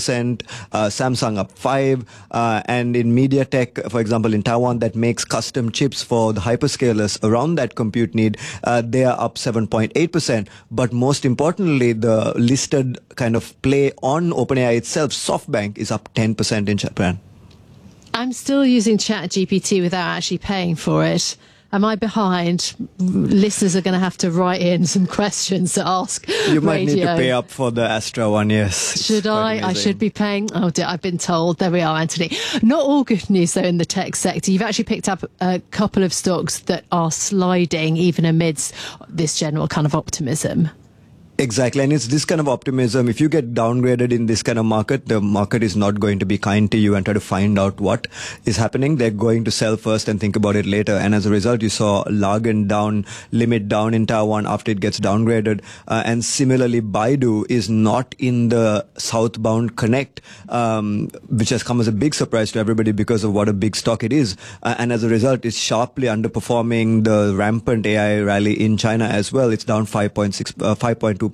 Samsung up 5%, and in MediaTek, for example, in Taiwan, that makes custom chips for the hyperscalers around that compute need, they are up 7.8%. But most importantly, the listed kind of play on OpenAI itself, SoftBank, is up 10% in Japan. I'm still using ChatGPT without actually paying for it. Am I behind? Listeners are going to have to write in some questions to ask. You might need to pay up for the Astra one, yes. Should I? I should be paying. Oh dear, I've been told. There we are, Anthony. Not all good news, though, in the tech sector. You've actually picked up a couple of stocks that are sliding, even amidst this general kind of optimism. Exactly. And it's this kind of optimism. If you get downgraded in this kind of market, the market is not going to be kind to you and try to find out what is happening. They're going to sell first and think about it later. And as a result, you saw Largan down, Limit down in Taiwan after it gets downgraded. And similarly, Baidu is not in the southbound connect, which has come as a big surprise to everybody because of what a big stock it is. And as a result, it's sharply underperforming the rampant AI rally in China as well. It's down 5.2%.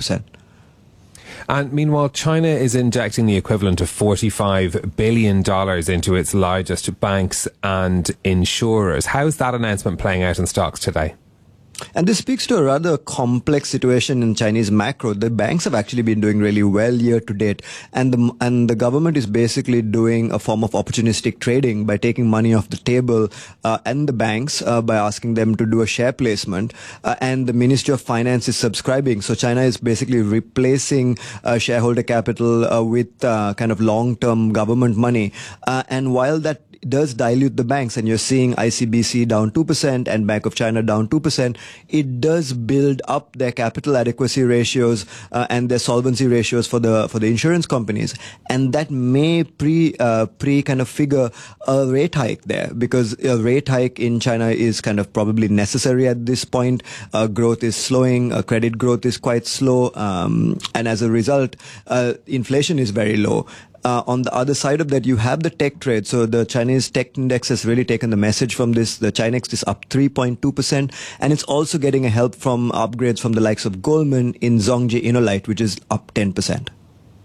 And meanwhile, China is injecting the equivalent of $45 billion into its largest banks and insurers. How's that announcement playing out in stocks today? And this speaks to a rather complex situation in Chinese macro. The banks have actually been doing really well year to date. And the government is basically doing a form of opportunistic trading by taking money off the table and the banks by asking them to do a share placement. And the Ministry of Finance is subscribing. So China is basically replacing shareholder capital with kind of long-term government money. And while that does dilute the banks, and you're seeing ICBC down 2% and Bank of China down 2%, it does build up their capital adequacy ratios and their solvency ratios for the insurance companies, and that may pre kind of figure a rate hike there, because a rate hike in China is kind of probably necessary at this point. Growth is slowing, credit growth is quite slow, and as a result, inflation is very low. On the other side of that, you have the tech trade. So the Chinese tech index has really taken the message from this. The Chinex is up 3.2%. And it's also getting a help from upgrades from the likes of Goldman in Zhongji Inolite, which is up 10%.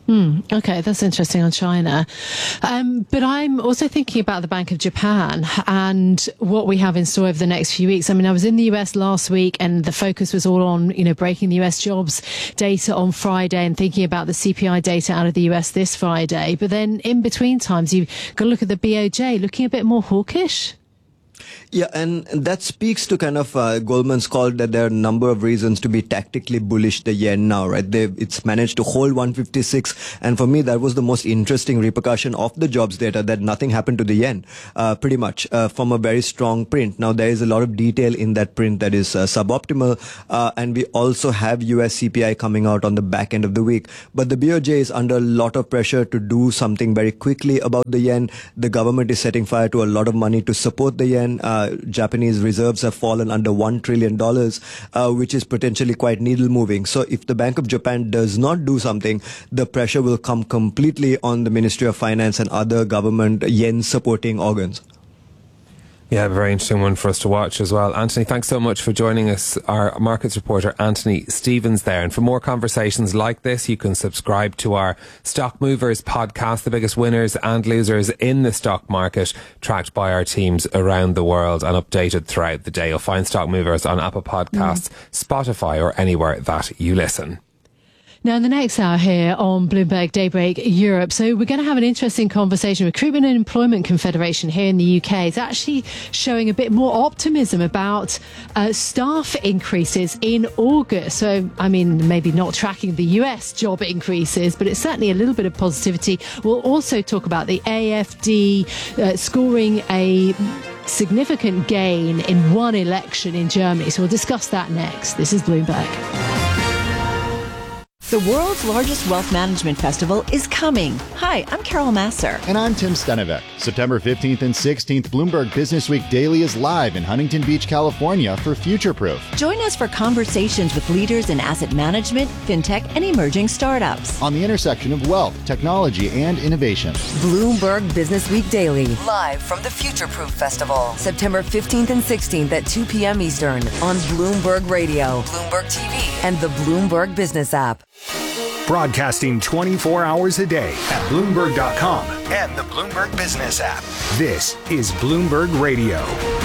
Okay, that's interesting on China. But I'm also thinking about the Bank of Japan and what we have in store over the next few weeks. I mean, I was in the US last week and the focus was all on, breaking the US jobs data on Friday and thinking about the CPI data out of the US this Friday. But then in between times, you've got to look at the BOJ looking a bit more hawkish. Yeah, and that speaks to kind of Goldman's call that there are a number of reasons to be tactically bullish the yen now, right? It's managed to hold 156. And for me, that was the most interesting repercussion of the jobs data, that nothing happened to the yen, pretty much, from a very strong print. Now, there is a lot of detail in that print that is suboptimal. And we also have US CPI coming out on the back end of the week. But the BOJ is under a lot of pressure to do something very quickly about the yen. The government is setting fire to a lot of money to support the yen. Japanese reserves have fallen under $1 trillion, which is potentially quite needle moving. So if the Bank of Japan does not do something, the pressure will come completely on the Ministry of Finance and other government yen supporting organs. Yeah, a very interesting one for us to watch as well. Anthony, thanks so much for joining us. Our markets reporter, Anthony Stevens there. And for more conversations like this, you can subscribe to our Stock Movers podcast, the biggest winners and losers in the stock market, tracked by our teams around the world and updated throughout the day. You'll find Stock Movers on Apple Podcasts, Spotify, or anywhere that you listen. Now, in the next hour here on Bloomberg Daybreak Europe, so we're going to have an interesting conversation. Recruitment and Employment Confederation here in the UK is actually showing a bit more optimism about staff increases in August. So, I mean, maybe not tracking the US job increases, but it's certainly a little bit of positivity. We'll also talk about the AfD scoring a significant gain in one election in Germany. So we'll discuss that next. This is Bloomberg. The world's largest wealth management festival is coming. Hi, I'm Carol Masser. And I'm Tim Stenevec. September 15th and 16th, Bloomberg Business Week Daily is live in Huntington Beach, California for Futureproof. Join us for conversations with leaders in asset management, fintech, and emerging startups. On the intersection of wealth, technology, and innovation. Bloomberg Business Week Daily, live from the Futureproof Festival. September 15th and 16th at 2 p.m. Eastern on Bloomberg Radio, Bloomberg TV, and the Bloomberg Business app. Broadcasting 24 hours a day at Bloomberg.com and the Bloomberg Business app. This is Bloomberg Radio.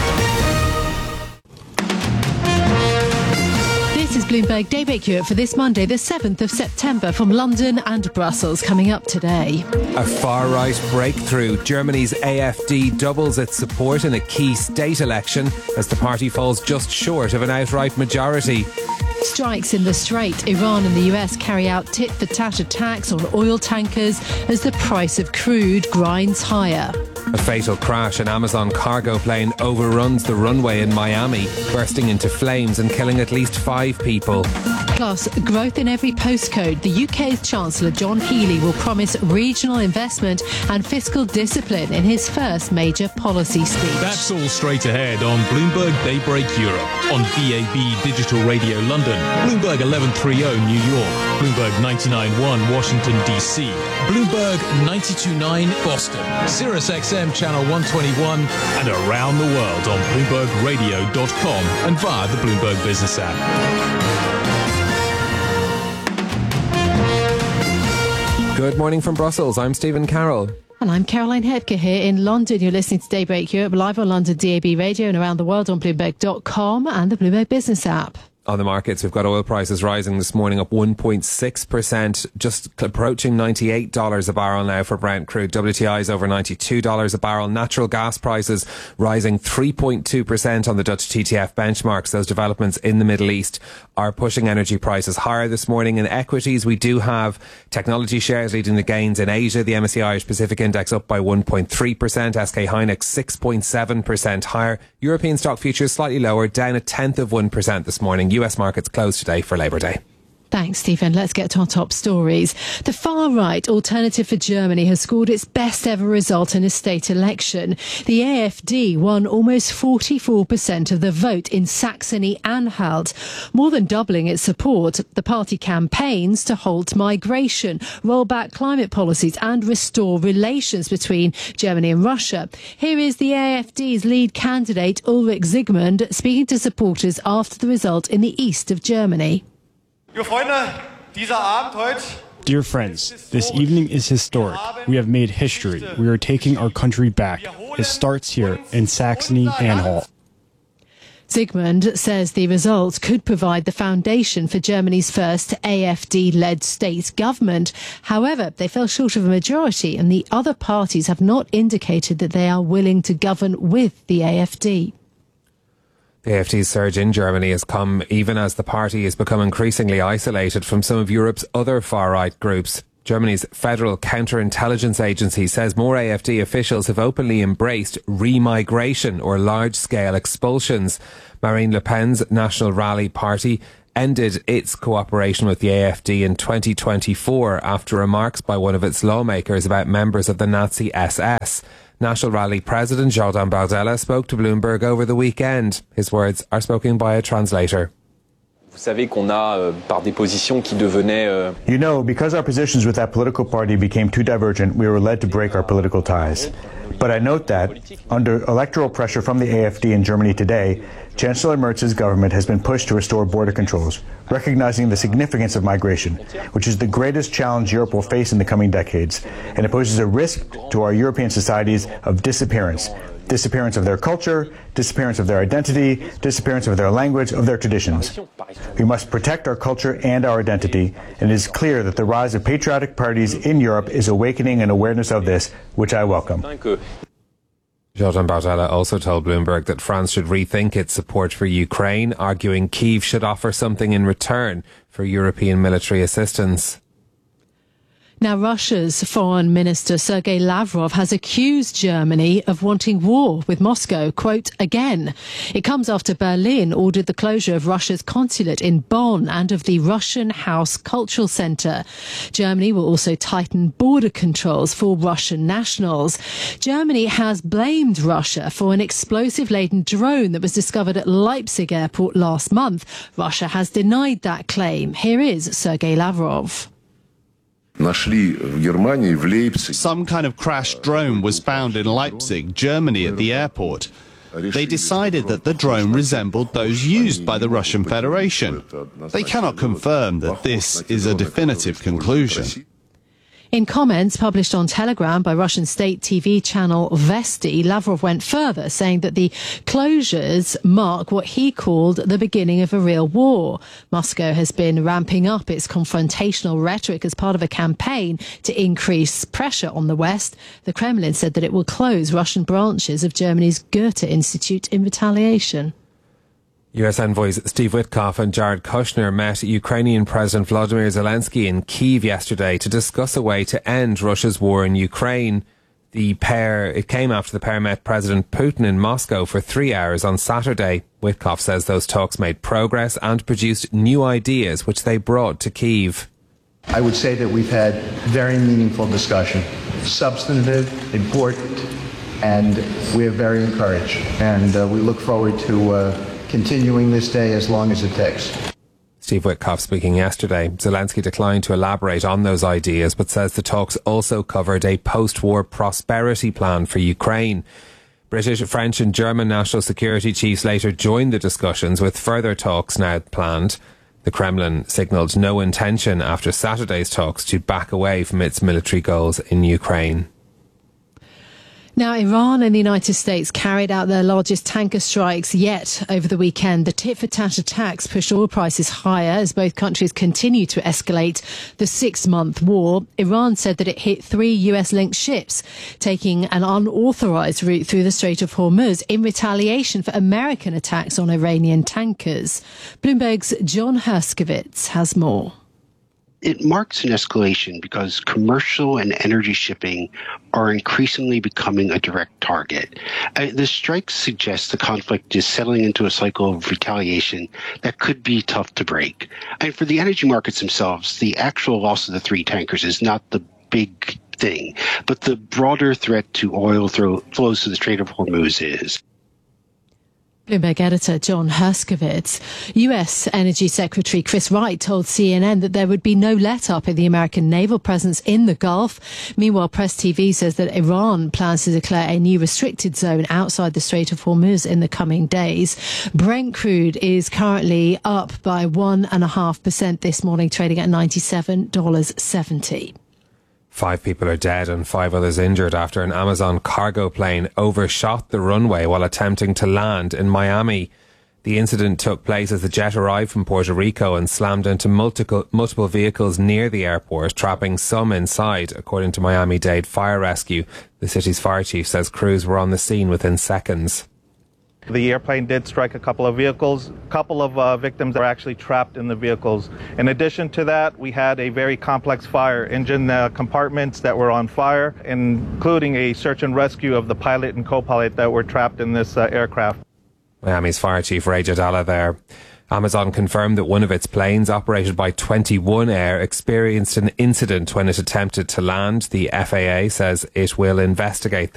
This is Bloomberg Daybreak Europe for this Monday, the 7th of September, from London and Brussels, coming up today. A far-right breakthrough. Germany's AfD doubles its support in a key state election as the party falls just short of an outright majority. Strikes in the Strait. Iran and the US carry out tit-for-tat attacks on oil tankers as the price of crude grinds higher. A fatal crash. An Amazon cargo plane overruns the runway in Miami, bursting into flames and killing at least 5 people. Plus, growth in every postcode. The UK's Chancellor John Healey will promise regional investment and fiscal discipline in his first major policy speech. That's all straight ahead on Bloomberg Daybreak Europe, on DAB Digital Radio London, Bloomberg 1130 New York, Bloomberg 99.1 Washington DC, Bloomberg 92.9 Boston, Sirius XM Channel 121, and around the world on BloombergRadio.com and via the Bloomberg Business app. Good morning from Brussels. I'm Stephen Carroll. And I'm Caroline Hebke here in London. You're listening to Daybreak Europe live on London DAB Radio and around the world on Bloomberg.com and the Bloomberg Business app. On the markets, we've got oil prices rising this morning, up 1.6%, just approaching $98 a barrel now for Brent crude. WTI is over $92 a barrel. Natural gas prices rising 3.2% on the Dutch TTF benchmarks. Those developments in the Middle East are pushing energy prices higher this morning. In equities, we do have technology shares leading the gains in Asia. The MSCI Irish Pacific Index up by 1.3%. SK Hynix 6.7% higher. European stock futures slightly lower, down 0.1% this morning. US markets closed today for Labour Day. Thanks, Stephen. Let's get to our top stories. The far-right Alternative for Germany has scored its best ever result in a state election. The AfD won almost 44% of the vote in Saxony-Anhalt, more than doubling its support. The party campaigns to halt migration, roll back climate policies and restore relations between Germany and Russia. Here is the AfD's lead candidate, Ulrich Zygmunt, speaking to supporters after the result in the east of Germany. Liebe Freunde, dieser Abend heute Dear friends, this evening is historic. We have made history. We are taking our country back. It starts here in Saxony-Anhalt. Zygmunt says the results could provide the foundation for Germany's first AfD-led state government. However, they fell short of a majority, and the other parties have not indicated that they are willing to govern with the AfD. The AfD's surge in Germany has come even as the party has become increasingly isolated from some of Europe's other far-right groups. Germany's Federal Counterintelligence Agency says more AfD officials have openly embraced remigration or large-scale expulsions. Marine Le Pen's National Rally Party ended its cooperation with the AfD in 2024 after remarks by one of its lawmakers about members of the Nazi SS. National Rally President Jordan Bardella spoke to Bloomberg over the weekend. His words are spoken by a translator. You know, because our positions with that political party became too divergent, we were led to break our political ties. But I note that, under electoral pressure from the AfD in Germany today, Chancellor Merz's government has been pushed to restore border controls, recognizing the significance of migration, which is the greatest challenge Europe will face in the coming decades, and it poses a risk to our European societies of disappearance. Disappearance of their culture, disappearance of their identity, disappearance of their language, of their traditions. We must protect our culture and our identity, and it is clear that the rise of patriotic parties in Europe is awakening an awareness of this, which I welcome. Jordan Bardella also told Bloomberg that France should rethink its support for Ukraine, arguing Kyiv should offer something in return for European military assistance. Now, Russia's Foreign Minister Sergei Lavrov has accused Germany of wanting war with Moscow, quote, again. It comes after Berlin ordered the closure of Russia's consulate in Bonn and of the Russian House Cultural Centre. Germany will also tighten border controls for Russian nationals. Germany has blamed Russia for an explosive-laden drone that was discovered at Leipzig airport last month. Russia has denied that claim. Here is Sergei Lavrov. Some kind of crashed drone was found in Leipzig, Germany, at the airport. They decided that the drone resembled those used by the Russian Federation. They cannot confirm that this is a definitive conclusion. In comments published on Telegram by Russian state TV channel Vesti, Lavrov went further, saying that the closures mark what he called the beginning of a real war. Moscow has been ramping up its confrontational rhetoric as part of a campaign to increase pressure on the West. The Kremlin said that it will close Russian branches of Germany's Goethe Institute in retaliation. US envoys Steve Witkoff and Jared Kushner met Ukrainian President Volodymyr Zelensky in Kyiv yesterday to discuss a way to end Russia's war in Ukraine. It came after the pair met President Putin in Moscow for 3 hours on Saturday. Witkoff says those talks made progress and produced new ideas which they brought to Kyiv. I would say that we've had very meaningful discussion, substantive, important, and we are very encouraged. And we look forward to continuing this day as long as it takes. Steve Witkoff speaking yesterday. Zelensky declined to elaborate on those ideas, but says the talks also covered a post-war prosperity plan for Ukraine. British, French and German national security chiefs later joined the discussions, with further talks now planned. The Kremlin signalled no intention after Saturday's talks to back away from its military goals in Ukraine. Now, Iran and the United States carried out their largest tanker strikes yet over the weekend. The tit-for-tat attacks pushed oil prices higher as both countries continue to escalate the 6-month war. Iran said that it hit 3 US-linked ships, taking an unauthorized route through the Strait of Hormuz in retaliation for American attacks on Iranian tankers. Bloomberg's John Herskovitz has more. It marks an escalation because commercial and energy shipping are increasingly becoming a direct target. The strikes suggest the conflict is settling into a cycle of retaliation that could be tough to break. And for the energy markets themselves, the actual loss of the 3 tankers is not the big thing, but the broader threat to oil flows to the Strait of Hormuz is. Bloomberg editor John Herskovitz. US Energy Secretary Chris Wright told CNN that there would be no let-up in the American naval presence in the Gulf. Meanwhile, Press TV says that Iran plans to declare a new restricted zone outside the Strait of Hormuz in the coming days. Brent crude is currently up by 1.5% this morning, trading at $97.70. 5 people are dead and 5 others injured after an Amazon cargo plane overshot the runway while attempting to land in Miami. The incident took place as the jet arrived from Puerto Rico and slammed into multiple vehicles near the airport, trapping some inside, according to Miami-Dade Fire Rescue. The city's fire chief says crews were on the scene within seconds. The airplane did strike a couple of vehicles. A couple of victims are actually trapped in the vehicles. In addition to that, we had a very complex fire, engine compartments that were on fire, including a search and rescue of the pilot and co-pilot that were trapped in this aircraft. Miami's fire chief Ray Jadala there. Amazon confirmed that one of its planes, operated by 21 Air, experienced an incident when it attempted to land. The FAA says it will investigate the